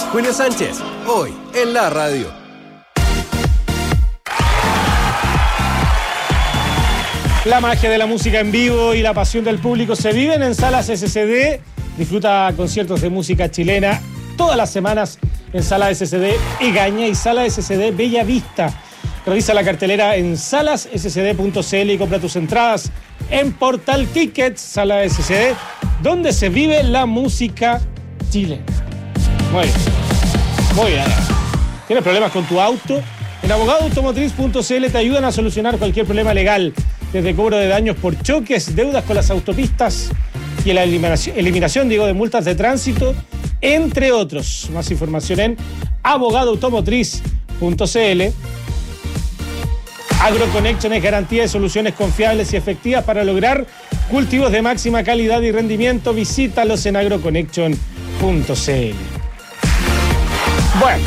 Julio Sánchez, hoy en la radio. La magia de la música en vivo y la pasión del público se viven en Salas SCD. Disfruta conciertos de música chilena todas las semanas en Sala SCD Egaña y Sala SCD Bella Vista. Revisa la cartelera en salasscd.cl y compra tus entradas en Portal Tickets. Sala SCD, donde se vive la música chilena. Muy bien. Muy bien. ¿Tienes problemas con tu auto? En abogadoautomotriz.cl te ayudan a solucionar cualquier problema legal, desde cobro de daños por choques, deudas con las autopistas y la eliminación de multas de tránsito, entre otros. Más información en abogadoautomotriz.cl. AgroConnection es garantía de soluciones confiables y efectivas para lograr cultivos de máxima calidad y rendimiento. Visítalos en agroconnection.cl. Bueno,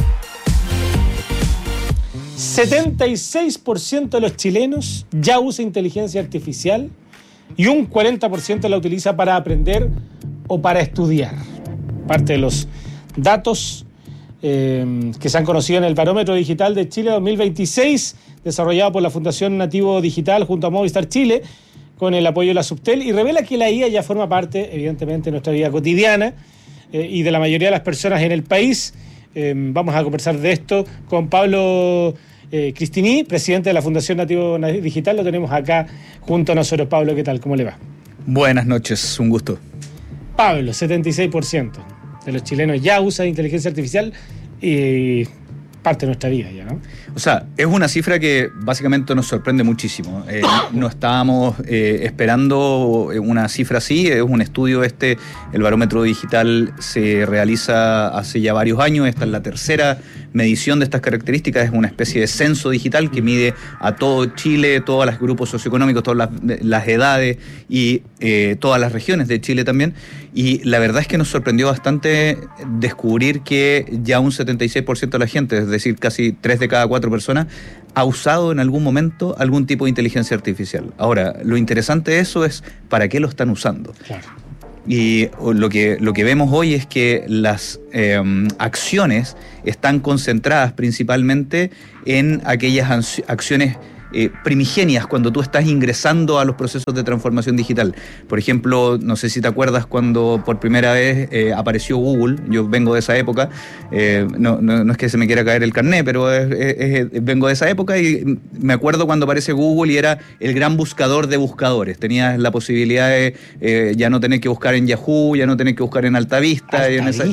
76% de los chilenos ya usa inteligencia artificial y un 40% la utiliza para aprender o para estudiar. Parte de los datos que se han conocido en el Barómetro Digital de Chile 2026, desarrollado por la Fundación Nativo Digital junto a Movistar Chile, con el apoyo de la Subtel, y revela que la IA ya forma parte, evidentemente, de nuestra vida cotidiana y de la mayoría de las personas en el país. Vamos a conversar de esto con Pablo Cristini, presidente de la Fundación Nativo Digital. Lo tenemos acá junto a nosotros. Pablo, ¿qué tal? ¿Cómo le va? Buenas noches, un gusto. Pablo, 76% de los chilenos ya usan inteligencia artificial y parte de nuestra vida ya, ¿no? O sea, es una cifra que básicamente nos sorprende muchísimo. No estábamos esperando una cifra así. Es un estudio el Barómetro Digital se realiza hace ya varios años. Esta es la tercera medición de estas características. Es una especie de censo digital que mide a todo Chile, todos los grupos socioeconómicos, todas las edades y todas las regiones de Chile también. Y la verdad es que nos sorprendió bastante descubrir que ya un 76% de la gente, es decir, casi 3 de cada 4 personas, ha usado en algún momento algún tipo de inteligencia artificial. Ahora, lo interesante de eso es ¿para qué lo están usando? Claro. Y lo que vemos hoy es que las acciones están concentradas principalmente en aquellas acciones primigenias cuando tú estás ingresando a los procesos de transformación digital. Por ejemplo, no sé si te acuerdas cuando por primera vez apareció Google. Yo vengo de esa época, no es que se me quiera caer el carné, pero vengo de esa época y me acuerdo cuando aparece Google y era el gran buscador de buscadores. Tenías la posibilidad de ya no tener que buscar en Yahoo, ya no tener que buscar en Altavista.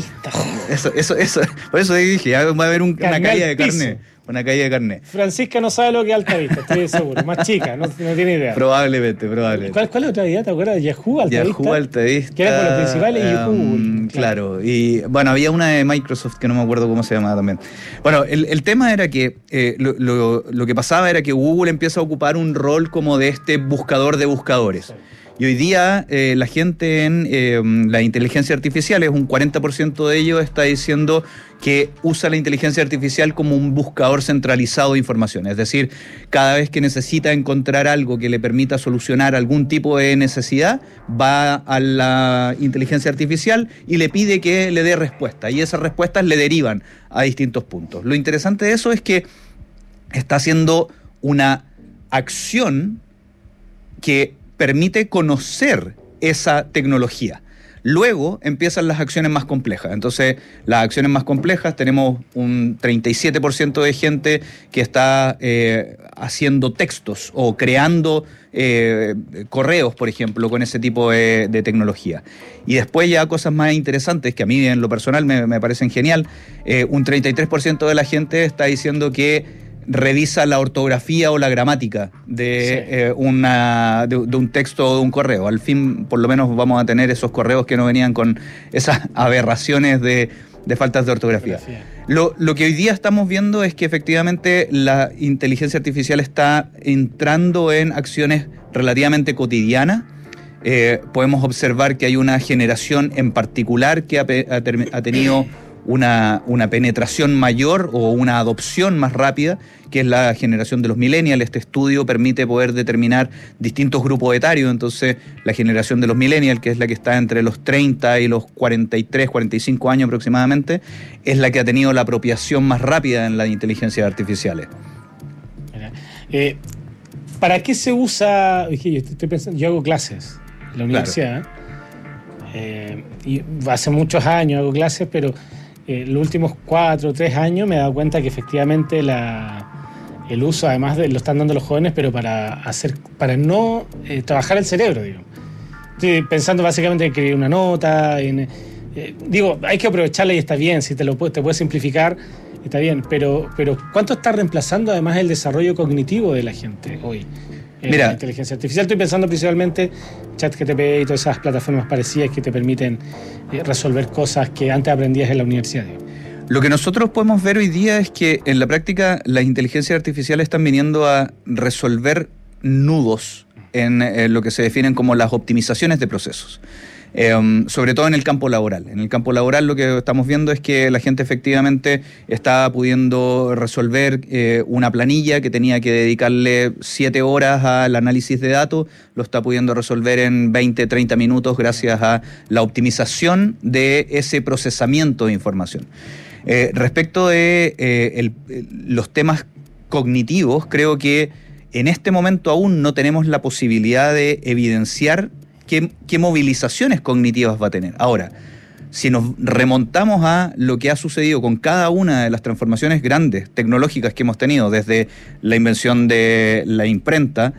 Eso, por eso dije, ya va a haber una caída de carné. Una caída de carnet. Francisca no sabe lo que es Altavista, estoy seguro. Más chica, no tiene idea. Probablemente. ¿Cuál es la otra idea? ¿Te acuerdas de Yahoo, Altavista? Yahoo, Altavista. Que era por los principales y Google. Claro. Y bueno, había una de Microsoft que no me acuerdo cómo se llamaba también. Bueno, el tema era que lo que pasaba era que Google empieza a ocupar un rol como de buscador de buscadores. Sí. Y hoy día la gente en la inteligencia artificial, es un 40% de ellos está diciendo que usa la inteligencia artificial como un buscador centralizado de información. Es decir, cada vez que necesita encontrar algo que le permita solucionar algún tipo de necesidad, va a la inteligencia artificial y le pide que le dé respuesta. Y esas respuestas le derivan a distintos puntos. Lo interesante de eso es que está haciendo una acción que permite conocer esa tecnología. Luego empiezan las acciones más complejas. Entonces, las acciones más complejas, tenemos un 37% de gente que está haciendo textos o creando correos, por ejemplo, con ese tipo de tecnología. Y después ya cosas más interesantes, que a mí en lo personal me parecen genial, un 33% de la gente está diciendo que revisa la ortografía o la gramática de un texto o de un correo. Al fin, por lo menos, vamos a tener esos correos que no venían con esas aberraciones de faltas de ortografía. Lo que hoy día estamos viendo es que efectivamente la inteligencia artificial está entrando en acciones relativamente cotidianas. Podemos observar que hay una generación en particular que ha tenido una penetración mayor o una adopción más rápida, que es la generación de los millennials. Este estudio permite poder determinar distintos grupos etarios. Entonces, la generación de los millennials, que es la que está entre los 30 y los 43, 45 años aproximadamente, es la que ha tenido la apropiación más rápida en las inteligencias artificiales. ¿Para qué se usa? Estoy pensando, yo hago clases en la universidad. Y hace muchos años hago clases, pero los últimos 4 o 3 años me he dado cuenta que efectivamente el uso, además lo están dando los jóvenes, pero para no trabajar el cerebro, digo. Estoy pensando básicamente en escribir una nota, hay que aprovecharla y está bien, si te puedes simplificar, está bien, pero ¿cuánto está reemplazando además el desarrollo cognitivo de la gente hoy? Mira, la inteligencia artificial. Estoy pensando principalmente ChatGPT y todas esas plataformas parecidas que te permiten resolver cosas que antes aprendías en la universidad. Lo que nosotros podemos ver hoy día es que en la práctica las inteligencias artificiales están viniendo a resolver nudos en lo que se definen como las optimizaciones de procesos. Sobre todo en el campo laboral. En el campo laboral lo que estamos viendo es que la gente efectivamente está pudiendo resolver una planilla que tenía que dedicarle 7 horas al análisis de datos, lo está pudiendo resolver en 20, 30 minutos gracias a la optimización de ese procesamiento de información. Respecto de los temas cognitivos, creo que en este momento aún no tenemos la posibilidad de evidenciar qué movilizaciones cognitivas va a tener. Ahora, si nos remontamos a lo que ha sucedido con cada una de las transformaciones grandes tecnológicas que hemos tenido, desde la invención de la imprenta,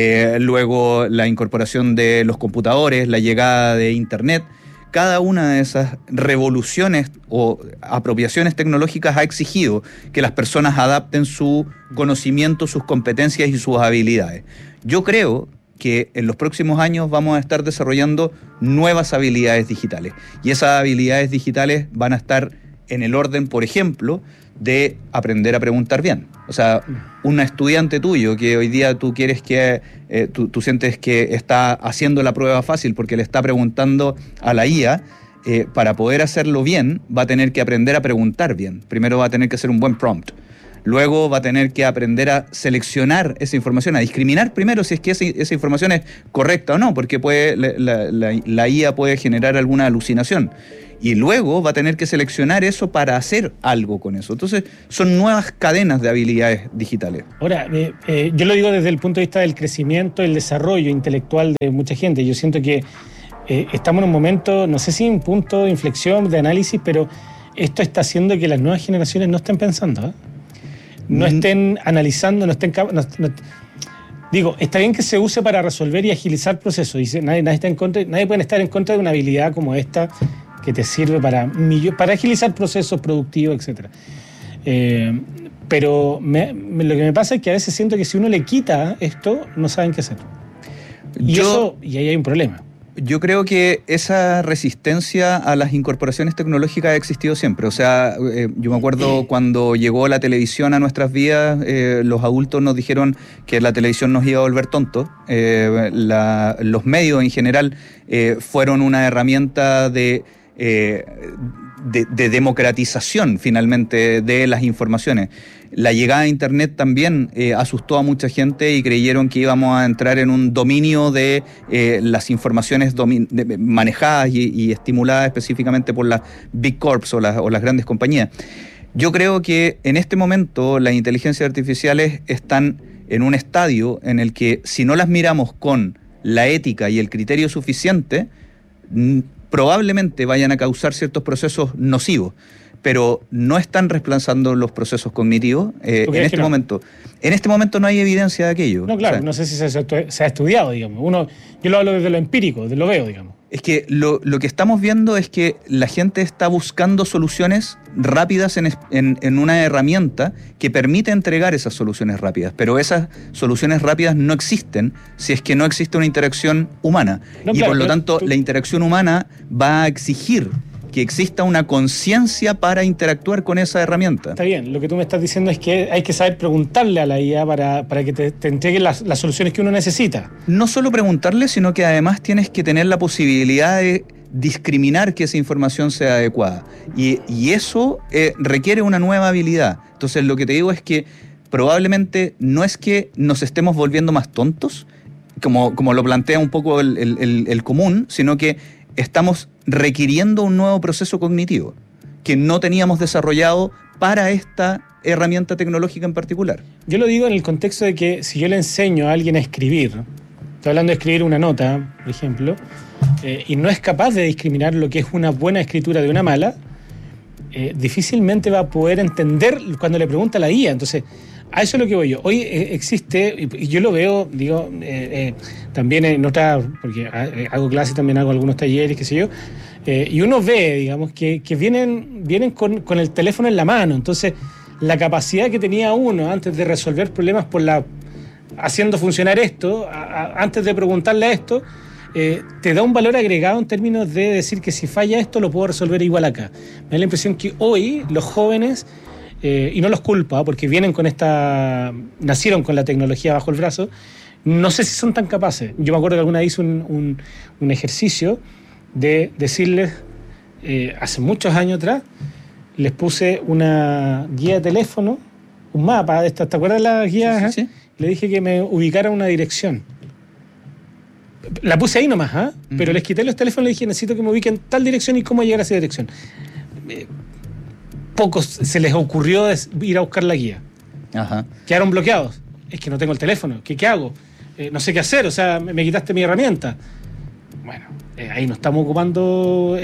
luego la incorporación de los computadores, la llegada de Internet, cada una de esas revoluciones o apropiaciones tecnológicas ha exigido que las personas adapten su conocimiento, sus competencias y sus habilidades. Yo creo que en los próximos años vamos a estar desarrollando nuevas habilidades digitales. Y esas habilidades digitales van a estar en el orden, por ejemplo, de aprender a preguntar bien. O sea, un estudiante tuyo que hoy día tú quieres que, tú sientes que está haciendo la prueba fácil porque le está preguntando a la IA, para poder hacerlo bien, va a tener que aprender a preguntar bien. Primero va a tener que hacer un buen prompt. Luego va a tener que aprender a seleccionar esa información, a discriminar primero si es que esa información es correcta o no, porque la IA puede generar alguna alucinación. Y luego va a tener que seleccionar eso para hacer algo con eso. Entonces, son nuevas cadenas de habilidades digitales. Ahora, yo lo digo desde el punto de vista del crecimiento, el desarrollo intelectual de mucha gente. Yo siento que estamos en un momento, no sé si un punto de inflexión, de análisis, pero esto está haciendo que las nuevas generaciones no estén pensando, no estén analizando, digo, está bien que se use para resolver y agilizar procesos. Dice, nadie está en contra, nadie puede estar en contra de una habilidad como esta que te sirve para agilizar procesos productivos, etc. Pero lo que me pasa es que a veces siento que si uno le quita esto, no saben qué hacer. Y ahí hay un problema. Yo creo que esa resistencia a las incorporaciones tecnológicas ha existido siempre. O sea, yo me acuerdo cuando llegó la televisión a nuestras vidas, los adultos nos dijeron que la televisión nos iba a volver tontos. Los medios en general fueron una herramienta de democratización finalmente de las informaciones. La llegada de Internet también asustó a mucha gente y creyeron que íbamos a entrar en un dominio de las informaciones manejadas y estimuladas específicamente por las Big Corps o las grandes compañías. Yo creo que en este momento las inteligencias artificiales están en un estadio en el que si no las miramos con la ética y el criterio suficiente, probablemente vayan a causar ciertos procesos nocivos, pero no están reemplazando los procesos cognitivos en este momento. En este momento no hay evidencia de aquello. No, claro, no sé si se ha estudiado, digamos. Yo lo hablo desde lo empírico, lo veo, digamos. Es que lo que estamos viendo es que la gente está buscando soluciones rápidas en una herramienta que permite entregar esas soluciones rápidas, pero esas soluciones rápidas no existen si es que no existe una interacción humana. Por lo tanto, la interacción humana va a exigir que exista una conciencia para interactuar con esa herramienta. Está bien, lo que tú me estás diciendo es que hay que saber preguntarle a la IA para que te entregue las soluciones que uno necesita. No solo preguntarle, sino que además tienes que tener la posibilidad discriminar que esa información sea adecuada. Y eso requiere una nueva habilidad. Entonces, lo que te digo es que probablemente no es que nos estemos volviendo más tontos, como lo plantea un poco el común, sino que estamos requiriendo un nuevo proceso cognitivo que no teníamos desarrollado para esta herramienta tecnológica en particular. Yo lo digo en el contexto de que si yo le enseño a alguien a escribir, estoy hablando de escribir una nota, por ejemplo, y no es capaz de discriminar lo que es una buena escritura de una mala, difícilmente va a poder entender cuando le pregunta a la IA. Entonces, a eso es lo que voy yo. Hoy existe, y yo lo veo, digo, también en otra, porque hago clases, también hago algunos talleres, qué sé yo, y uno ve, digamos, que vienen con el teléfono en la mano. Entonces, la capacidad que tenía uno antes de resolver problemas haciendo funcionar esto, antes de preguntarle a esto, te da un valor agregado en términos de decir que si falla esto lo puedo resolver igual acá. Me da la impresión que hoy los jóvenes, y no los culpa porque nacieron con la tecnología bajo el brazo, no sé si son tan capaces. Yo me acuerdo que alguna vez hice un ejercicio de decirles, hace muchos años atrás, les puse una guía de teléfono, un mapa de estas, ¿te acuerdas de las guías? Sí. Le dije que me ubicara una dirección. La puse ahí nomás, pero les quité los teléfonos y les dije, necesito que me ubiquen tal dirección y cómo llegar a esa dirección. Pocos se les ocurrió ir a buscar la guía. Ajá. Quedaron bloqueados. Es que no tengo el teléfono. ¿Qué hago? No sé qué hacer, o sea, me quitaste mi herramienta. Bueno, ahí no estamos ocupando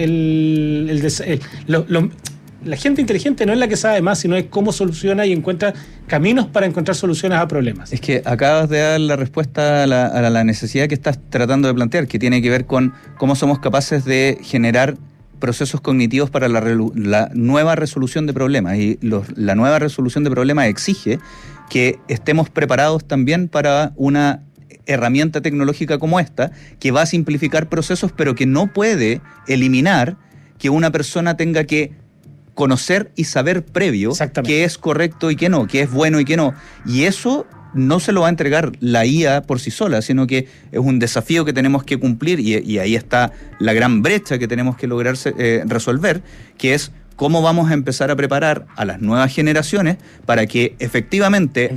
la gente inteligente no es la que sabe más, sino es cómo soluciona y encuentra caminos para encontrar soluciones a problemas. Es que acabas de dar la respuesta a la necesidad que estás tratando de plantear, que tiene que ver con cómo somos capaces de generar procesos cognitivos para la nueva resolución de problemas. Y la nueva resolución de problemas exige que estemos preparados también para una herramienta tecnológica como esta, que va a simplificar procesos, pero que no puede eliminar que una persona tenga que conocer y saber previo qué es correcto y qué no, qué es bueno y qué no. Y eso no se lo va a entregar la IA por sí sola, sino que es un desafío que tenemos que cumplir y ahí está la gran brecha que tenemos que lograr resolver, que es cómo vamos a empezar a preparar a las nuevas generaciones para que efectivamente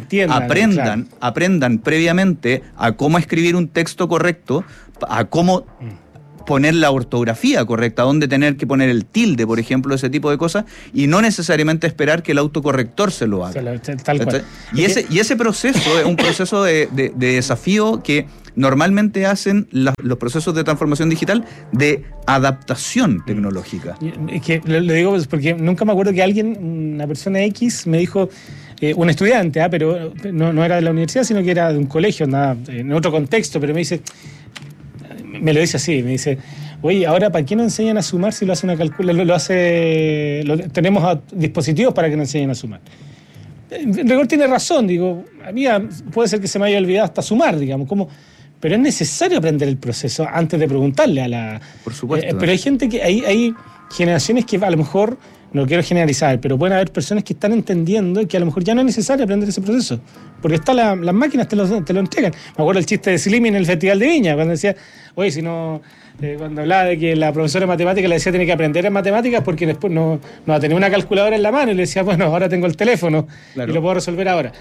aprendan previamente a cómo escribir un texto correcto, a cómo poner la ortografía correcta, dónde tener que poner el tilde, por ejemplo, ese tipo de cosas, y no necesariamente esperar que el autocorrector se lo haga. Tal cual. Y ese proceso es un proceso de desafío que normalmente hacen los procesos de transformación digital de adaptación tecnológica. Es que lo digo porque nunca me acuerdo que una persona X me dijo, un estudiante, pero no era de la universidad, sino que era de un colegio, en otro contexto, pero me lo dice así, me dice, oye, ahora ¿para qué nos enseñan a sumar si lo hace una calculadora? Tenemos dispositivos para que nos enseñen a sumar. En rigor tiene razón, digo, a mí puede ser que se me haya olvidado hasta sumar, digamos, pero es necesario aprender el proceso antes de preguntarle a la... Por supuesto. Pero hay gente que, hay generaciones que a lo mejor, no quiero generalizar, pero pueden haber personas que están entendiendo que a lo mejor ya no es necesario aprender ese proceso, porque las máquinas te lo entregan. Me acuerdo el chiste de Slimmy en el Festival de Viña, cuando decía, oye, si no... cuando hablaba de que la profesora de matemáticas le decía tiene que aprender en matemáticas porque después no va a tener una calculadora en la mano, y le decía, bueno, ahora tengo el teléfono, claro, y lo puedo resolver ahora.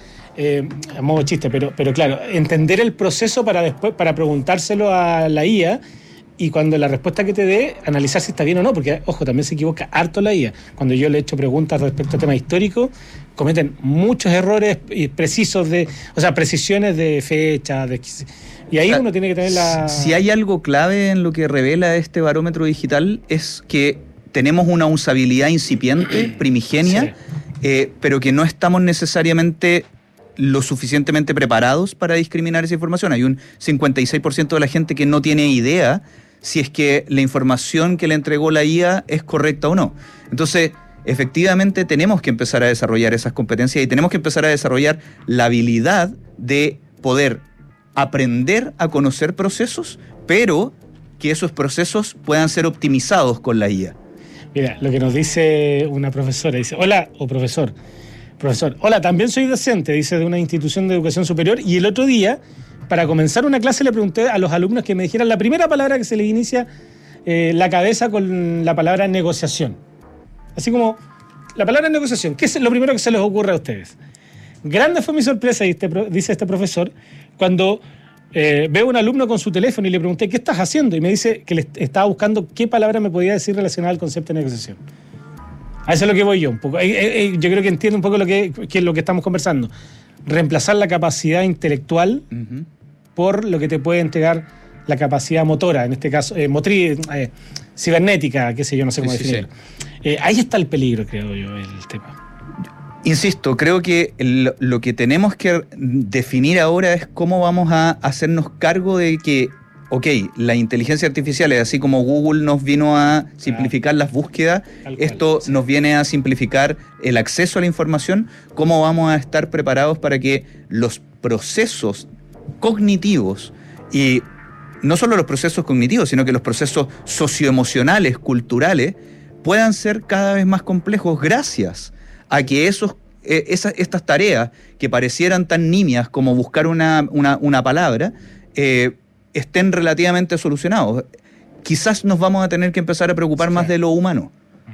A modo chiste, pero claro, entender el proceso para después, para preguntárselo a la IA, y cuando la respuesta que te dé, analizar si está bien o no, porque, ojo, también se equivoca harto la IA. Cuando yo le he hecho preguntas respecto a temas históricos, cometen muchos errores precisos precisiones de fecha, y ahí uno tiene que tener Si hay algo clave en lo que revela este barómetro digital, es que tenemos una usabilidad incipiente, primigenia, pero que no estamos necesariamente lo suficientemente preparados para discriminar esa información. Hay un 56% de la gente que no tiene idea si es que la información que le entregó la IA es correcta o no. Entonces, efectivamente tenemos que empezar a desarrollar esas competencias y tenemos que empezar a desarrollar la habilidad de poder aprender a conocer procesos, pero que esos procesos puedan ser optimizados con la IA. Mira, lo que nos dice una profesora, dice, hola, o profesor, hola, también soy docente, dice, de una institución de educación superior, y el otro día, para comenzar una clase, le pregunté a los alumnos que me dijeran la primera palabra que se les inicia la cabeza con la palabra negociación. Así como la palabra negociación, ¿qué es lo primero que se les ocurre a ustedes? Grande fue mi sorpresa, dice este profesor, cuando veo a un alumno con su teléfono y le pregunté, ¿qué estás haciendo? Y me dice que le estaba buscando qué palabra me podía decir relacionada al concepto de negociación. A eso es lo que voy yo un poco. Yo creo que entiendo un poco qué es lo que estamos conversando. Reemplazar la capacidad intelectual por lo que te puede entregar la capacidad motora, en este caso, motriz, cibernética, qué sé yo, no sé cómo definirlo. Sí. Ahí está el peligro, creo yo, el tema. Insisto, creo que lo que tenemos que definir ahora es cómo vamos a hacernos cargo de que, la inteligencia artificial, así como Google nos vino a simplificar las búsquedas, esto nos viene a simplificar el acceso a la información. ¿Cómo vamos a estar preparados para que los procesos cognitivos, y no solo los procesos cognitivos, sino que los procesos socioemocionales, culturales, puedan ser cada vez más complejos gracias a que estas tareas que parecieran tan nimias como buscar una palabra, estén relativamente solucionados? Quizás nos vamos a tener que empezar a preocupar más de lo humano.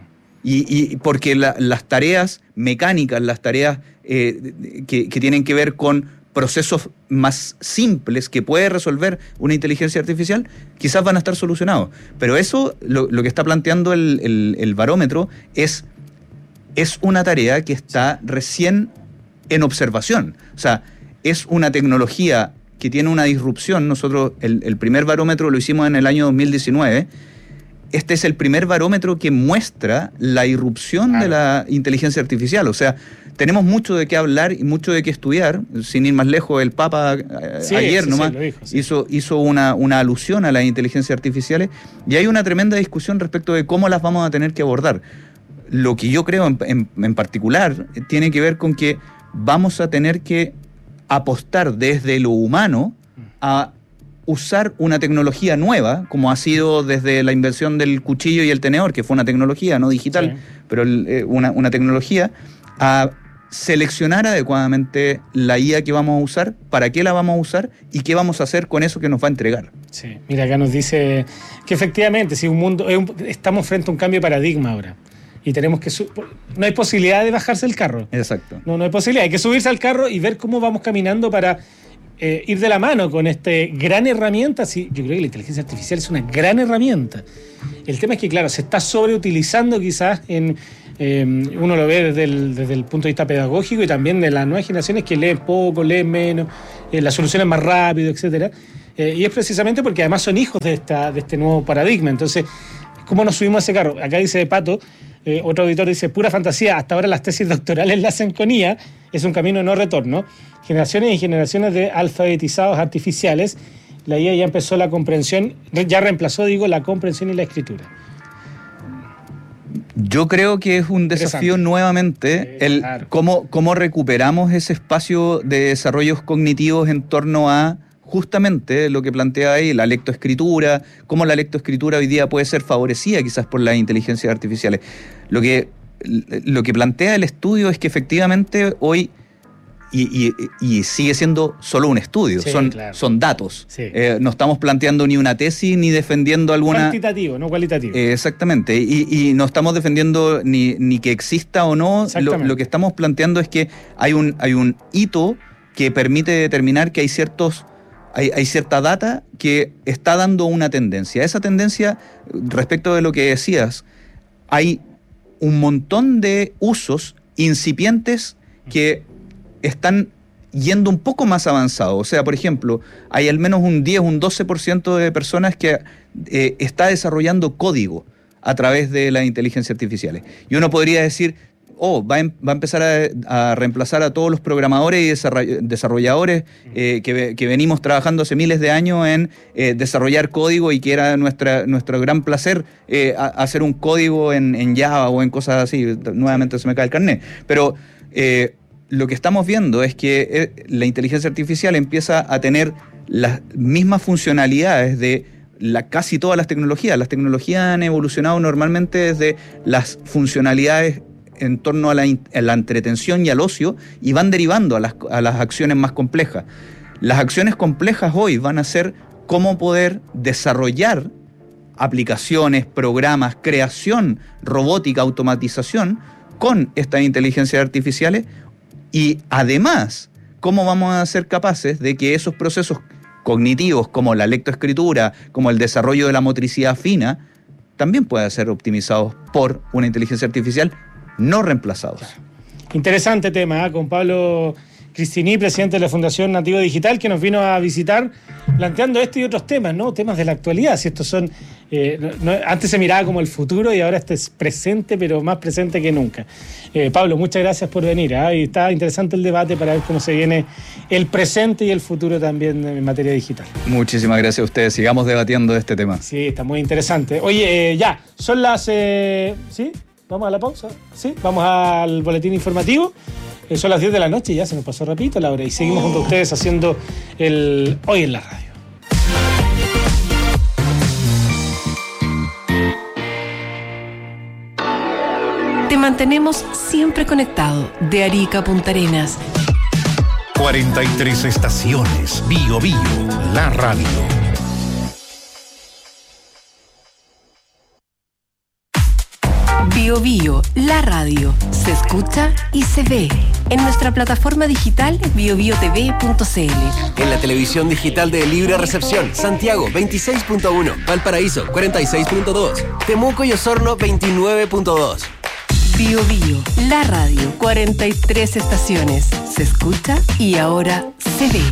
Y porque las tareas mecánicas, las tareas que tienen que ver con procesos más simples que puede resolver una inteligencia artificial, quizás van a estar solucionados. Pero eso, lo que está planteando el barómetro, es una tarea que está recién en observación. O sea, es una tecnología que tiene una disrupción. Nosotros el primer barómetro lo hicimos en el año 2019. Este es el primer barómetro que muestra la irrupción de la inteligencia artificial. O sea, tenemos mucho de qué hablar y mucho de qué estudiar. Sin ir más lejos, el Papa ayer nomás hizo una alusión a las inteligencias artificiales, y hay una tremenda discusión respecto de cómo las vamos a tener que abordar. Lo que yo creo en particular tiene que ver con que vamos a tener que apostar desde lo humano a usar una tecnología nueva, como ha sido desde la invención del cuchillo y el tenedor, que fue una tecnología no digital, pero una tecnología, a seleccionar adecuadamente la IA que vamos a usar, para qué la vamos a usar y qué vamos a hacer con eso que nos va a entregar. Sí, mira, acá nos dice que efectivamente, si estamos frente a un cambio de paradigma ahora. Y tenemos que... no hay posibilidad de bajarse del carro. Exacto. No hay posibilidad. Hay que subirse al carro y ver cómo vamos caminando para ir de la mano con esta gran herramienta. Sí, yo creo que la inteligencia artificial es una gran herramienta. El tema es que, claro, se está sobreutilizando quizás uno lo ve desde el punto de vista pedagógico, y también de las nuevas generaciones que leen poco, leen menos, las soluciones más rápido, etcétera. Y es precisamente porque además son hijos de este nuevo paradigma. Entonces, ¿cómo nos subimos a ese carro? Acá dice Pato, otro auditor dice, pura fantasía, hasta ahora las tesis doctorales la hacen con IA, es un camino de no retorno. Generaciones y generaciones de alfabetizados artificiales, la IA ya empezó la comprensión, ya reemplazó, la comprensión y la escritura. Yo creo que es un desafío nuevamente claro. cómo recuperamos ese espacio de desarrollos cognitivos en torno a justamente lo que plantea ahí, la lectoescritura, cómo la lectoescritura hoy día puede ser favorecida quizás por las inteligencias artificiales. Lo que plantea el estudio es que efectivamente hoy, y sigue siendo solo un estudio, son datos. Sí. No estamos planteando ni una tesis ni defendiendo alguna... Cuantitativo, no cualitativo. Exactamente, y no estamos defendiendo ni que exista o no. Lo que estamos planteando es que hay un hito que permite determinar que hay cierta data que está dando una tendencia. Esa tendencia, respecto de lo que decías, hay un montón de usos incipientes que están yendo un poco más avanzados. O sea, por ejemplo, hay al menos un 10, un 12% de personas que está desarrollando código a través de las inteligencias artificiales. Y uno podría decir, va a empezar a reemplazar a todos los programadores y desarrolladores que venimos trabajando hace miles de años en desarrollar código, y que era nuestro gran placer hacer un código en Java o en cosas así. Nuevamente se me cae el carnet. Pero lo que estamos viendo es que la inteligencia artificial empieza a tener las mismas funcionalidades de casi todas las tecnologías. Las tecnologías han evolucionado normalmente desde las funcionalidades en torno a la entretención y al ocio, y van derivando a las acciones más complejas. Las acciones complejas hoy van a ser cómo poder desarrollar aplicaciones, programas, creación robótica, automatización con estas inteligencias artificiales, y además, cómo vamos a ser capaces de que esos procesos cognitivos como la lectoescritura, como el desarrollo de la motricidad fina, también puedan ser optimizados por una inteligencia artificial, no reemplazados. Interesante tema, con Pablo Cristini, presidente de la Fundación Nativo Digital, que nos vino a visitar planteando esto y otros temas, ¿no? Temas de la actualidad. Si estos son, antes se miraba como el futuro y ahora este es presente, pero más presente que nunca. Pablo, muchas gracias por venir, y está interesante el debate para ver cómo se viene el presente y el futuro también en materia digital. Muchísimas gracias a ustedes. Sigamos debatiendo este tema. Sí, está muy interesante. Oye, ya, son las... ¿sí? ¿Vamos a la pausa? Sí, vamos al boletín informativo. Son las 10 de la noche, ya se nos pasó rapidito la hora y seguimos junto a ustedes haciendo el Hoy en la Radio. Te mantenemos siempre conectado de Arica a Punta Arenas. 43 estaciones, Bio Bio, la radio. Bio Bio, la radio, se escucha y se ve en nuestra plataforma digital biobiotv.cl. En la televisión digital de Libre Recepción, Santiago 26.1, Valparaíso 46.2, Temuco y Osorno 29.2. Bio Bio, la radio, 43 estaciones, se escucha y ahora se ve.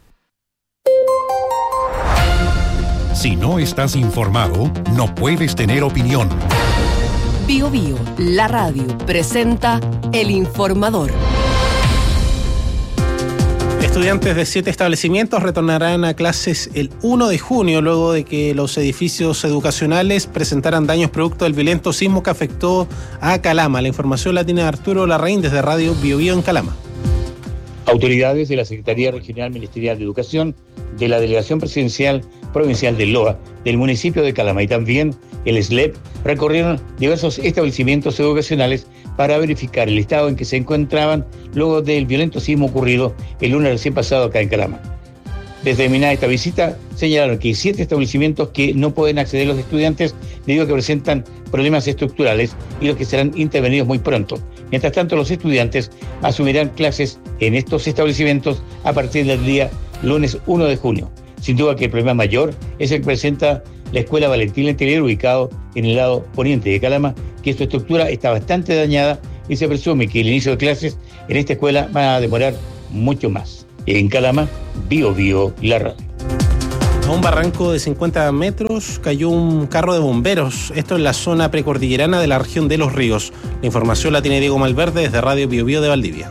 Si no estás informado, no puedes tener opinión. Bio Bio, la radio, presenta El Informador. Estudiantes de 7 establecimientos retornarán a clases el 1 de junio, luego de que los edificios educacionales presentaran daños producto del violento sismo que afectó a Calama. La información la tiene Arturo Larraín desde Radio Bio Bio en Calama. Autoridades de la Secretaría Regional Ministerial de Educación, de la Delegación Presidencial Provincial del LOA, del municipio de Calama y también el SLEP recorrieron diversos establecimientos educacionales para verificar el estado en que se encontraban luego del violento sismo ocurrido el lunes recién pasado acá en Calama. Desde terminada esta visita, señalaron que hay 7 establecimientos que no pueden acceder los estudiantes debido a que presentan problemas estructurales y los que serán intervenidos muy pronto. Mientras tanto, los estudiantes asumirán clases en estos establecimientos a partir del día lunes 1 de junio. Sin duda que el problema mayor es el que presenta la Escuela Valentín Letelier, ubicado en el lado poniente de Calama, que su estructura está bastante dañada y se presume que el inicio de clases en esta escuela va a demorar mucho más. En Calama, Bio Bio, la radio. A un barranco de 50 metros cayó un carro de bomberos, esto en la zona precordillerana de la región de Los Ríos. La información la tiene Diego Malverde desde Radio Bio Bio de Valdivia.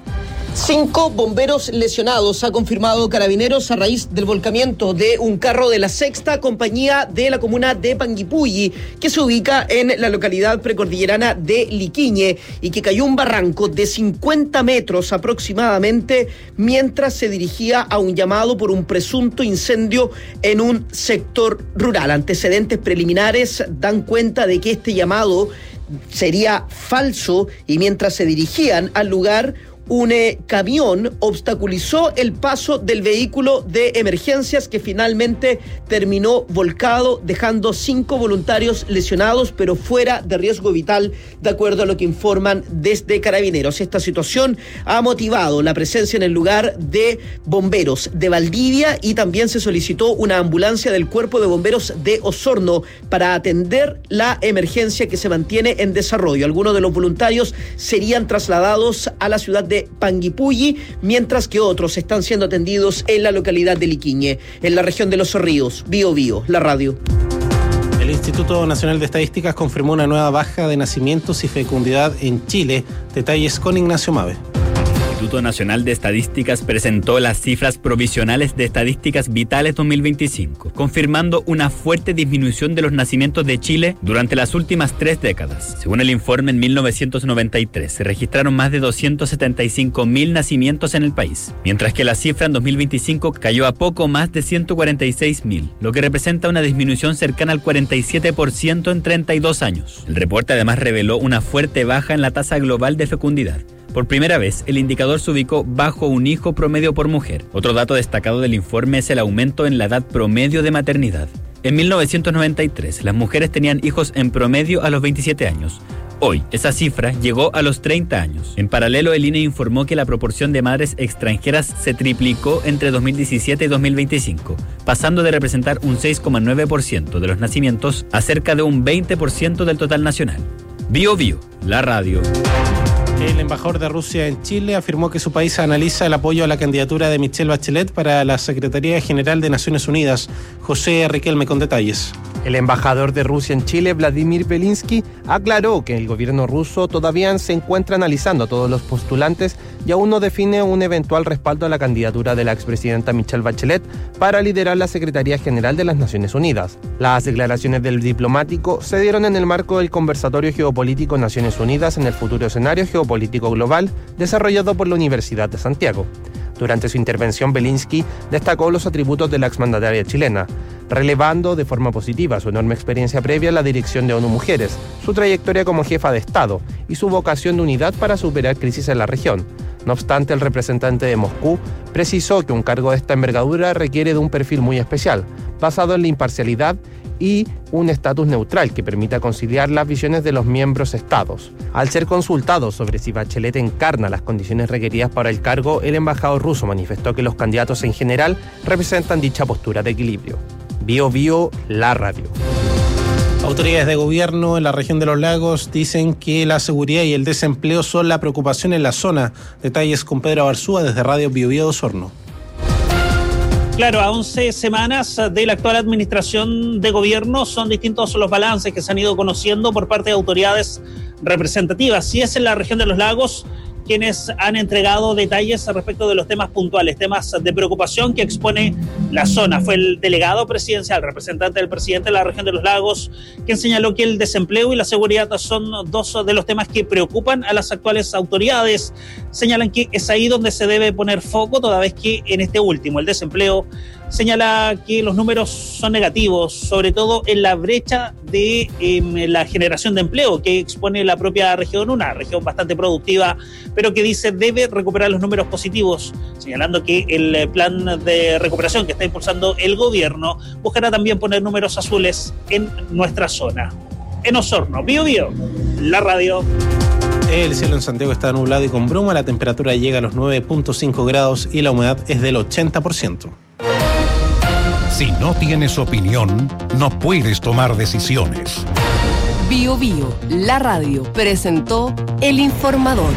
5 bomberos lesionados, ha confirmado Carabineros a raíz del volcamiento de un carro de la 6ª compañía de la comuna de Panguipulli, que se ubica en la localidad precordillerana de Liquiñe y que cayó un barranco de 50 metros aproximadamente mientras se dirigía a un llamado por un presunto incendio en un sector rural. Antecedentes preliminares dan cuenta de que este llamado sería falso y mientras se dirigían al lugar, un camión obstaculizó el paso del vehículo de emergencias que finalmente terminó volcado, dejando 5 voluntarios lesionados, pero fuera de riesgo vital, de acuerdo a lo que informan desde Carabineros. Esta situación ha motivado la presencia en el lugar de bomberos de Valdivia y también se solicitó una ambulancia del Cuerpo de Bomberos de Osorno para atender la emergencia que se mantiene en desarrollo. Algunos de los voluntarios serían trasladados a la ciudad de Panguipulli, mientras que otros están siendo atendidos en la localidad de Liquiñe, en la región de Los Ríos. Bio Bio, la radio. El Instituto Nacional de Estadísticas confirmó una nueva baja de nacimientos y fecundidad en Chile. Detalles con Ignacio Mave. El Instituto Nacional de Estadísticas presentó las cifras provisionales de estadísticas vitales 2025, confirmando una fuerte disminución de los nacimientos de Chile durante las últimas 3 décadas. Según el informe, en 1993 se registraron más de 275.000 nacimientos en el país, mientras que la cifra en 2025 cayó a poco más de 146.000, lo que representa una disminución cercana al 47% en 32 años. El reporte además reveló una fuerte baja en la tasa global de fecundidad. Por primera vez, el indicador se ubicó bajo un hijo promedio por mujer. Otro dato destacado del informe es el aumento en la edad promedio de maternidad. En 1993, las mujeres tenían hijos en promedio a los 27 años. Hoy, esa cifra llegó a los 30 años. En paralelo, el INE informó que la proporción de madres extranjeras se triplicó entre 2017 y 2025, pasando de representar un 6,9% de los nacimientos a cerca de un 20% del total nacional. Bio Bio, la radio. El embajador de Rusia en Chile afirmó que su país analiza el apoyo a la candidatura de Michelle Bachelet para la Secretaría General de Naciones Unidas. José Riquelme con detalles. El embajador de Rusia en Chile, Vladimir Belinsky, aclaró que el gobierno ruso todavía se encuentra analizando a todos los postulantes y aún no define un eventual respaldo a la candidatura de la expresidenta Michelle Bachelet para liderar la Secretaría General de las Naciones Unidas. Las declaraciones del diplomático se dieron en el marco del conversatorio geopolítico Naciones Unidas en el futuro escenario geopolítico global desarrollado por la Universidad de Santiago. Durante su intervención, Belinsky destacó los atributos de la exmandataria chilena, relevando de forma positiva su enorme experiencia previa en la dirección de ONU Mujeres, su trayectoria como jefa de Estado y su vocación de unidad para superar crisis en la región. No obstante, el representante de Moscú precisó que un cargo de esta envergadura requiere de un perfil muy especial, basado en la imparcialidad y un estatus neutral que permita conciliar las visiones de los miembros estados. Al ser consultado sobre si Bachelet encarna las condiciones requeridas para el cargo, el embajador ruso manifestó que los candidatos en general representan dicha postura de equilibrio. Bio Bio, la radio. Autoridades de gobierno en la región de los lagos dicen que la seguridad y el desempleo son la preocupación en la zona. Detalles con Pedro Barzúa desde Radio Bio Bio de Osorno. Claro, a 11 semanas de la actual administración de gobierno son distintos los balances que se han ido conociendo por parte de autoridades representativas. Si es en la región de los lagos, quienes han entregado detalles respecto de los temas puntuales, temas de preocupación que expone la zona. Fue el delegado presidencial, representante del presidente de la región de los lagos, quien señaló que el desempleo y la seguridad son dos de los temas que preocupan a las actuales autoridades. Señalan que es ahí donde se debe poner foco, toda vez que en este último, el desempleo, señala que los números son negativos, sobre todo en la brecha de la generación de empleo que expone la propia región, una región bastante productiva, pero que dice debe recuperar los números positivos, señalando que el plan de recuperación que está impulsando el gobierno buscará también poner números azules en nuestra zona. En Osorno, Bio Bio, la radio. El cielo en Santiago está nublado y con bruma, la temperatura llega a los 9.5 grados y la humedad es del 80%. Si no tienes opinión, no puedes tomar decisiones. Bio Bio, la radio, presentó El Informador.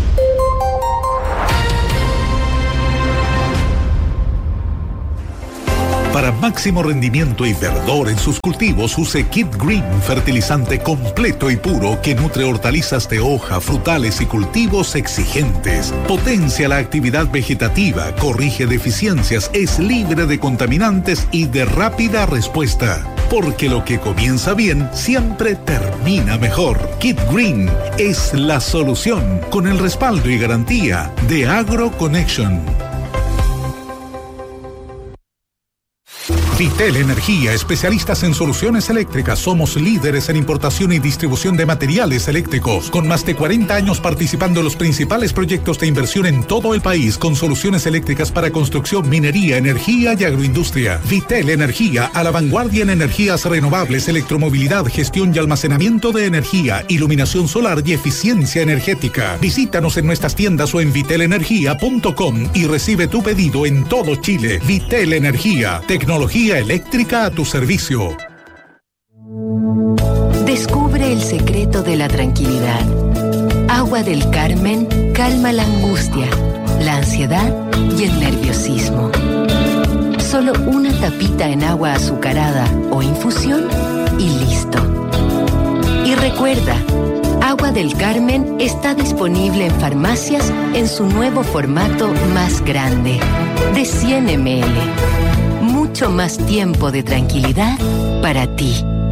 Para máximo rendimiento y verdor en sus cultivos, use Kit Green, fertilizante completo y puro que nutre hortalizas de hoja, frutales y cultivos exigentes. Potencia la actividad vegetativa, corrige deficiencias, es libre de contaminantes y de rápida respuesta. Porque lo que comienza bien siempre termina mejor. Kit Green es la solución, con el respaldo y garantía de AgroConnection. Vitel Energía, especialistas en soluciones eléctricas. Somos líderes en importación y distribución de materiales eléctricos, con más de 40 años participando en los principales proyectos de inversión en todo el país, con soluciones eléctricas para construcción, minería, energía y agroindustria. Vitel Energía, a la vanguardia en energías renovables, electromovilidad, gestión y almacenamiento de energía, iluminación solar y eficiencia energética. Visítanos en nuestras tiendas o en vitelenergia.com y recibe tu pedido en todo Chile. Vitel Energía, tecnología eléctrica a tu servicio. Descubre el secreto de la tranquilidad. Agua del Carmen calma la angustia, la ansiedad y el nerviosismo. Solo una tapita en agua azucarada o infusión y listo. Y recuerda, Agua del Carmen está disponible en farmacias en su nuevo formato más grande, de 100 ml. Mucho más tiempo de tranquilidad para ti.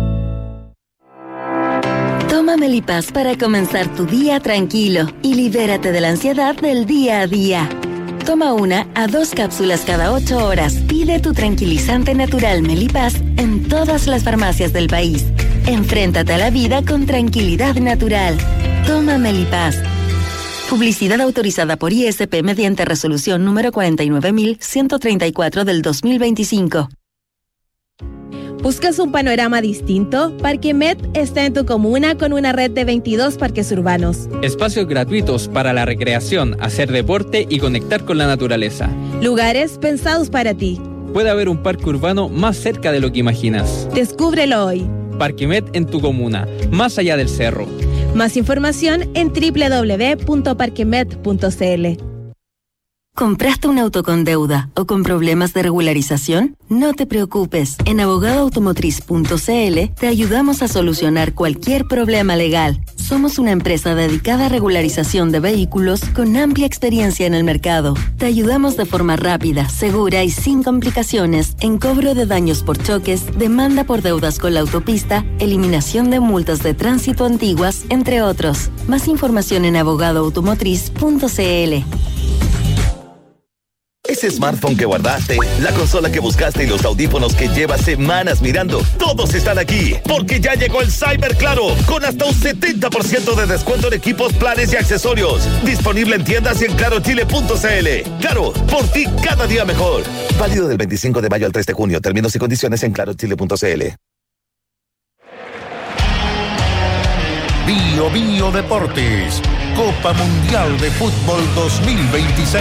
Toma Melipaz para comenzar tu día tranquilo y libérate de la ansiedad del día a día. Toma 1 a 2 cápsulas cada 8 horas. Pide tu tranquilizante natural Melipaz en todas las farmacias del país. Enfréntate a la vida con tranquilidad natural. Toma Melipaz. Publicidad autorizada por ISP mediante resolución número 49.134 del 2025. ¿Buscas un panorama distinto? Parque Met está en tu comuna con una red de 22 parques urbanos. Espacios gratuitos para la recreación, hacer deporte y conectar con la naturaleza. Lugares pensados para ti. Puede haber un parque urbano más cerca de lo que imaginas. Descúbrelo hoy. Parque Met en tu comuna, más allá del cerro. Más información en www.parquemet.cl. ¿Compraste un auto con deuda o con problemas de regularización? No te preocupes. En abogadoautomotriz.cl te ayudamos a solucionar cualquier problema legal. Somos una empresa dedicada a regularización de vehículos con amplia experiencia en el mercado. Te ayudamos de forma rápida, segura y sin complicaciones en cobro de daños por choques, demanda por deudas con la autopista, eliminación de multas de tránsito antiguas, entre otros. Más información en abogadoautomotriz.cl. Ese smartphone que guardaste, la consola que buscaste y los audífonos que llevas semanas mirando, todos están aquí, porque ya llegó el Cyber Claro, con hasta un 70% de descuento en equipos, planes y accesorios. Disponible en tiendas y en clarochile.cl. Claro, por ti cada día mejor. Válido del 25 de mayo al 3 de junio. Términos y condiciones en clarochile.cl. Bio Bio Deportes, Copa Mundial de Fútbol 2026.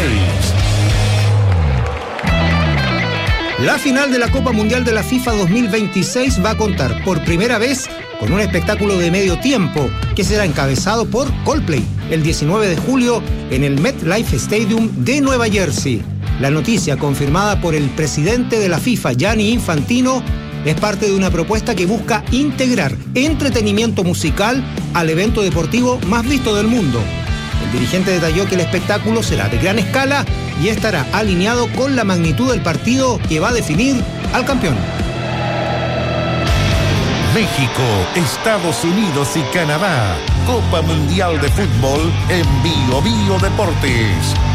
La final de la Copa Mundial de la FIFA 2026 va a contar por primera vez con un espectáculo de medio tiempo que será encabezado por Coldplay el 19 de julio en el MetLife Stadium de Nueva Jersey. La noticia, confirmada por el presidente de la FIFA, Gianni Infantino, es parte de una propuesta que busca integrar entretenimiento musical al evento deportivo más visto del mundo. El dirigente detalló que el espectáculo será de gran escala y estará alineado con la magnitud del partido que va a definir al campeón. México, Estados Unidos y Canadá. Copa Mundial de Fútbol en Bio Bio Deportes.